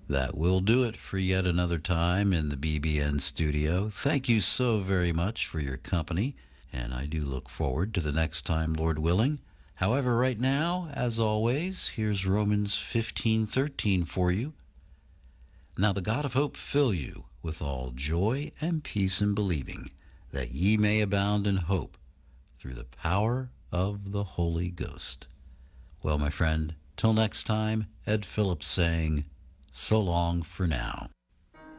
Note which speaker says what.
Speaker 1: That will do it for yet another time in the BBN studio. Thank you so very much for your company, and I do look forward to the next time, Lord willing. However, right now, as always, here's Romans 15:13 for you. Now the God of hope fill you with all joy and peace in believing, that ye may abound in hope through the power of the Holy Ghost. Well, my friend, till next time, Ed Phillips saying, so long for now.